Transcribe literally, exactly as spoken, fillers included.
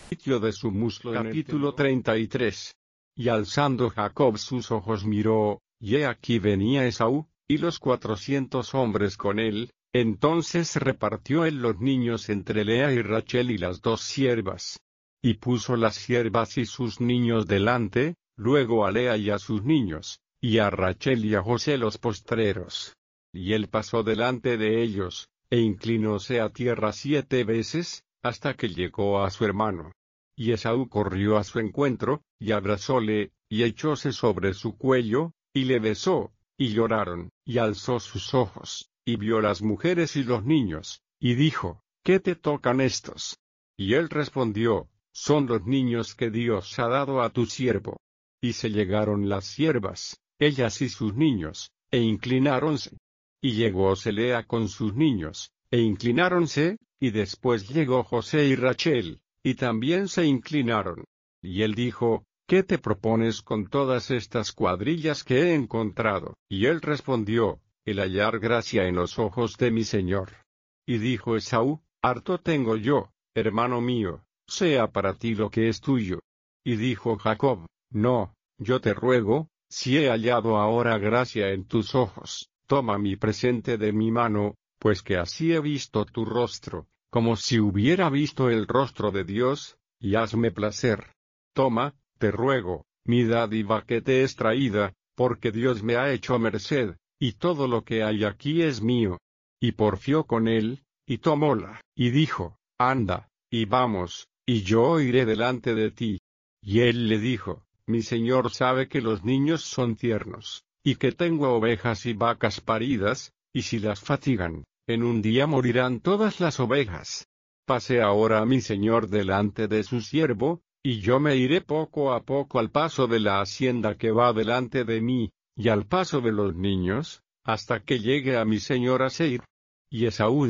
sitio de su muslo. Capítulo treinta y tres. Y alzando Jacob sus ojos miró, y he aquí venía Esaú, y los cuatrocientos hombres con él. Entonces repartió él los niños entre Lea y Rachel y las dos siervas. Y puso las siervas y sus niños delante, luego a Lea y a sus niños, y a Rachel y a José los postreros. Y él pasó delante de ellos, e inclinóse a tierra siete veces, hasta que llegó a su hermano. Y Esaú corrió a su encuentro, y abrazóle, y echóse sobre su cuello, y le besó, y lloraron. Y alzó sus ojos, y vio las mujeres y los niños, y dijo, ¿qué te tocan estos? Y él respondió, son los niños que Dios ha dado a tu siervo. Y se llegaron las siervas, ellas y sus niños, e inclináronse. Y llegóse Lea con sus niños, e inclináronse, y después llegó José y Rachel, y también se inclinaron. Y él dijo, ¿qué te propones con todas estas cuadrillas que he encontrado? Y él respondió, el hallar gracia en los ojos de mi señor. Y dijo Esaú, harto tengo yo, hermano mío, sea para ti lo que es tuyo. Y dijo Jacob, no, yo te ruego, si he hallado ahora gracia en tus ojos, toma mi presente de mi mano, pues que así he visto tu rostro, como si hubiera visto el rostro de Dios, y hazme placer. Toma, te ruego, mi dádiva que te es traída, porque Dios me ha hecho merced, y todo lo que hay aquí es mío. Y porfió con él, y tomóla, y dijo, anda, y vamos, y yo iré delante de ti. Y él le dijo, mi señor sabe que los niños son tiernos, y que tengo ovejas y vacas paridas, y si las fatigan, en un día morirán todas las ovejas. Pase ahora a mi señor delante de su siervo, y yo me iré poco a poco al paso de la hacienda que va delante de mí, y al paso de los niños, hasta que llegue a mi señor a Seir. Y Esaú